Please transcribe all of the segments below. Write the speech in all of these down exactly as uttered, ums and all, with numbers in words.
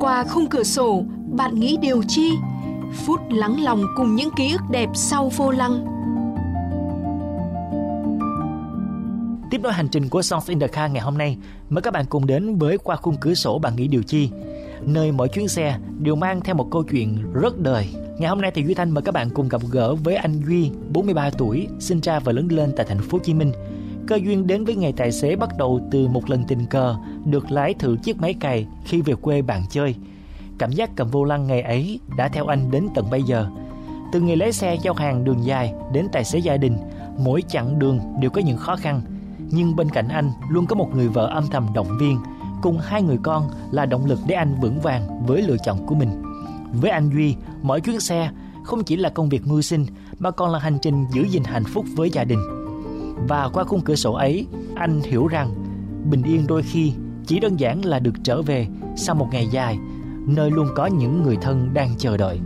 qua khung cửa sổ, bạn nghĩ điều chi? Phút lắng lòng cùng những ký ức đẹp sau vô lăng. Tiếp nối hành trình của Songs in the Car ngày hôm nay, mời các bạn cùng đến với Qua khung cửa sổ bạn nghĩ điều chi, nơi mỗi chuyến xe đều mang theo một câu chuyện rất đời. Ngày hôm nay thì Duy Thanh mời các bạn cùng gặp gỡ với anh Duy, bốn mươi ba tuổi, sinh ra và lớn lên tại thành phố Hồ Chí Minh. Cơ duyên đến với nghề tài xế bắt đầu từ một lần tình cờ được lái thử chiếc máy cày khi về quê bạn chơi. Cảm giác cầm vô lăng ngày ấy đã theo anh đến tận bây giờ. Từ nghề lái xe giao hàng đường dài đến tài xế gia đình, mỗi chặng đường đều có những khó khăn. Nhưng bên cạnh anh luôn có một người vợ âm thầm động viên, cùng hai người con là động lực để anh vững vàng với lựa chọn của mình. Với anh Duy, mỗi chuyến xe không chỉ là công việc mưu sinh mà còn là hành trình giữ gìn hạnh phúc với gia đình. Và qua khung cửa sổ ấy, anh hiểu rằng bình yên đôi khi chỉ đơn giản là được trở về sau một ngày dài, nơi luôn có những người thân đang chờ đợi.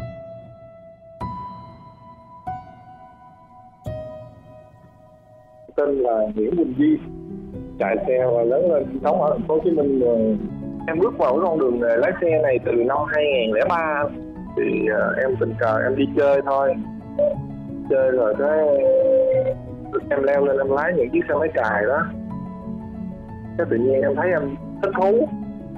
Tên là Nguyễn Quỳnh Duy, chạy xe và lớn lên sinh sống ở thành phố Hồ Chí Minh. Rồi em bước vào cái con đường nghề lái xe này từ năm hai nghìn lẻ ba. Thì uh, em tình cờ em đi chơi thôi, chơi rồi cái em leo lên em lái những chiếc xe máy cày đó. Cái tự nhiên em thấy em thích thú.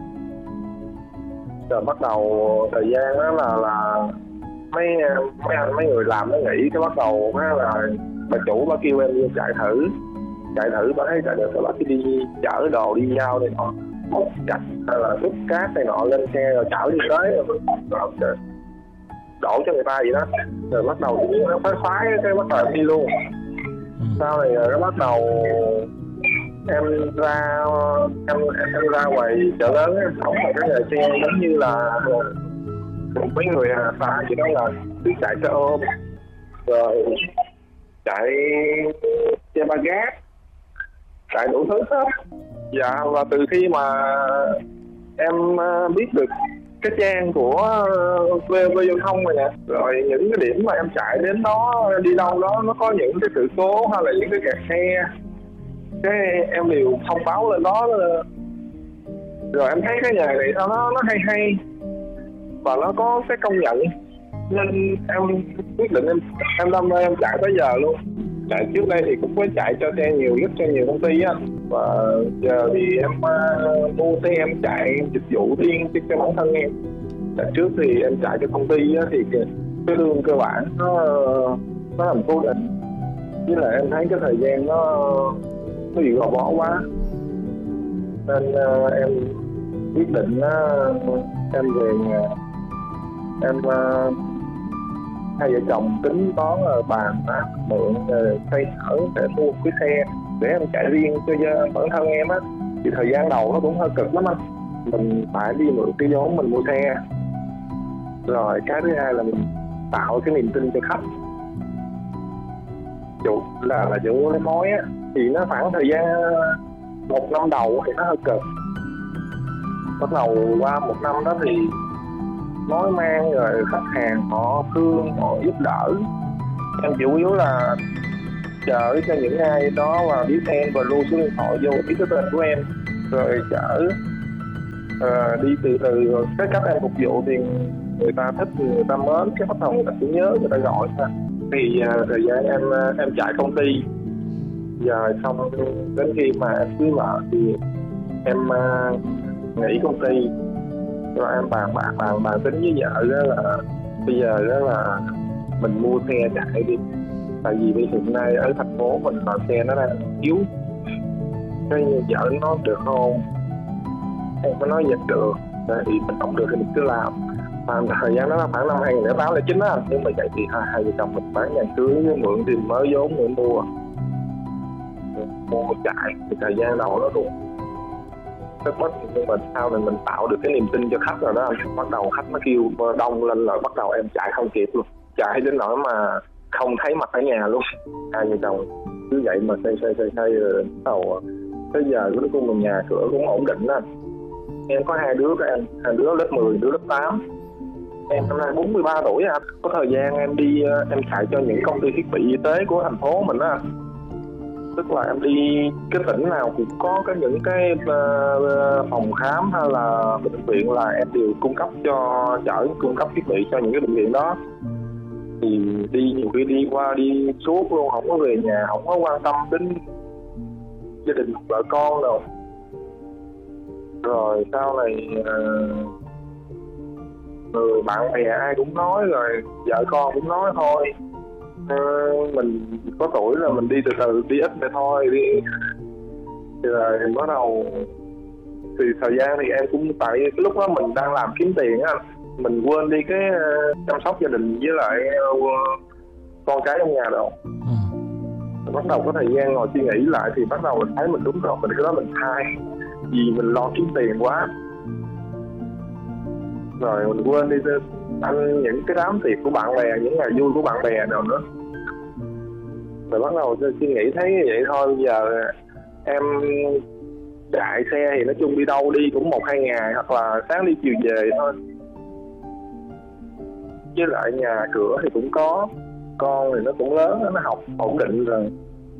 Rồi bắt đầu thời gian đó là là mấy mấy anh mấy người làm nó nghỉ, cái bắt đầu đó là bà chủ bà kêu em đi chạy thử chạy thử bà thấy chạy được rồi bà cứ đi chở đồ đi nhau này nọ, móc chặt hay là xúc cát này nọ lên xe rồi chở đi tới rồi, rồi, rồi đổ cho người ta vậy đó. Rồi bắt đầu tự nhiên nó khoái khoái cái bắt đầu em đi luôn. Sau này rồi nó bắt đầu em ra em em ra ngoài chợ lớn em sống ở cái nghề xe giống như là mấy người à ta chỉ nói là cứ chạy xe ôm rồi chạy xe ba gác, chạy đủ thứ hết. Dạ, và từ khi mà em biết được cái trang của vê vê giao thông này nè, rồi những cái điểm mà em chạy đến đó, đi đâu đó nó có những cái sự cố hay là những cái kẹt xe, cái em đều thông báo lên đó. Rồi em thấy cái nghề này nó nó hay hay và nó có cái công nhận, nên em quyết định em em đam mê em chạy tới giờ luôn. Chạy trước đây thì cũng có chạy cho xe nhiều, giúp cho nhiều công ty á, và giờ thì em uh, mua xe em chạy dịch vụ riêng cho bản thân em. Tại trước thì em chạy cho công ty á, thì cái lương cơ bản nó nó làm cố định, với lại em thấy cái thời gian nó nó bị gò bó quá, nên uh, em quyết định uh, em về nhà em uh, hai vợ chồng tính toán là bàn á, mượn xây sở để mua cái xe để em chạy riêng cho bản thân em á. Thì thời gian đầu nó cũng hơi cực lắm anh, mình phải đi mượn cái vốn mình mua xe, rồi cái thứ hai là mình tạo cái niềm tin cho khách. Chủ là là chủ lấy mối á, thì nó khoảng thời gian một năm đầu thì nó hơi cực. Bắt đầu qua một năm đó thì nói mang rồi khách hàng họ thương, họ giúp đỡ. Em chủ yếu là chở cho những ai đó và biết em và lưu số điện thoại vô biết cái tên của em, rồi chở à, đi từ từ. Rồi cái cách em phục vụ thì người ta thích, người ta mến, cái bắt đầu người ta cũng nhớ, người ta gọi ta. Thì à, thời gian em em chạy công ty, giờ xong đến khi mà em cưới vợ thì em à, nghỉ công ty. Rồi em bàn bạc bàn bàn tính với vợ đó là bây giờ đó là mình mua xe chạy đi, tại vì bây hiện nay ở thành phố mình là xe nó đang yếu. Cái vợ nó được không, em có nói dịch được thì mình không được thì mình cứ làm. Và thời gian đó là khoảng năm hai nghìn lẻ tám lẻ chín á, nhưng mà chạy thì hai hai vợ chồng mình bán nhà cưới mượn tiền mới vốn để mua mua chạy. Thì thời gian đầu nó cũng rất mất, nhưng mà sau này mình tạo được cái niềm tin cho khách rồi đó, bắt đầu khách nó kêu đông lên rồi bắt đầu em chạy không kịp luôn, chạy đến nỗi mà không thấy mặt ở nhà luôn. Hai vợ chồng cứ vậy mà xây xây xây xây rồi bắt đầu tới giờ cuối cùng mình nhà cửa cũng ổn định đó. Em có hai đứa các em, hai đứa lớp mười, đứa lớp tám. Em năm nay bốn mươi ba tuổi à. Có thời gian em đi em chạy cho những công ty thiết bị y tế của thành phố mình á. tức là em đi cái tỉnh nào cũng có cái những cái uh, phòng khám hay là bệnh viện là em đều cung cấp cho chở cung cấp thiết bị cho những cái bệnh viện đó. Thì đi nhiều khi đi qua đi suốt luôn, không có về nhà, không có quan tâm đến gia đình vợ con đâu. Rồi sau này uh, người bạn bè ai cũng nói, rồi vợ con cũng nói thôi, uh, mình có tuổi là mình đi từ từ, đi ít để thôi đi. Thì rồi bắt đầu thì thời gian thì em cũng tại cái lúc đó mình đang làm kiếm tiền á, mình quên đi cái uh, chăm sóc gia đình với lại uh, con cái trong nhà đâu. ừ. Bắt đầu có thời gian ngồi suy nghĩ lại thì bắt đầu mình thấy mình đúng rồi, mình cái đó mình sai, vì mình lo kiếm tiền quá, rồi mình quên đi ăn những cái đám tiệc của bạn bè, những ngày vui của bạn bè nào nữa. Rồi bắt đầu suy nghĩ thấy như vậy thôi, bây giờ em chạy xe thì nói chung đi đâu đi cũng một hai ngày, hoặc là sáng đi chiều về thôi. Với lại nhà cửa thì cũng có, con thì nó cũng lớn, nó học ổn định rồi,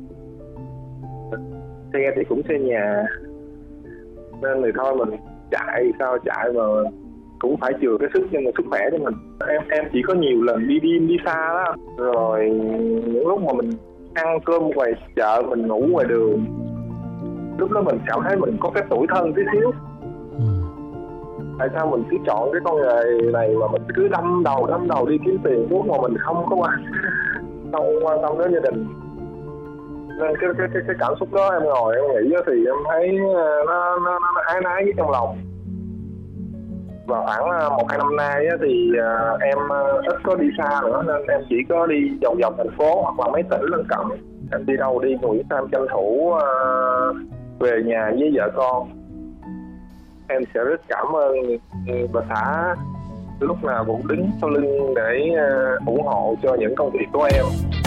xe thì cũng xe nhà, nên thì thôi mình chạy sao chạy mà cũng phải chừa cái sức cho một sức khỏe cho mình. Em em chỉ có nhiều lần đi đêm đi xa đó, rồi những lúc mà mình ăn cơm ngoài chợ, mình ngủ ngoài đường, lúc đó mình cảm thấy mình có cái tủi thân tí xíu. Tại sao mình cứ chọn cái con nghề này mà mình cứ đâm đầu đâm đầu đi kiếm tiền suốt mà mình không có quan không quan tâm đến gia đình. Nên cái cái cái, cái cảm xúc đó em ngồi em nghĩ thì em thấy nó nó, nó ái náy với trong lòng. Và khoảng một hai năm nay thì em ít có đi xa nữa, nên em chỉ có đi vòng vòng thành phố hoặc là mấy tỉnh lân cận. Em đi đâu đi Nguyễn Sam tranh thủ về nhà với vợ con. Em sẽ rất cảm ơn bà xã lúc nào cũng đứng sau lưng để ủng hộ cho những công việc của em.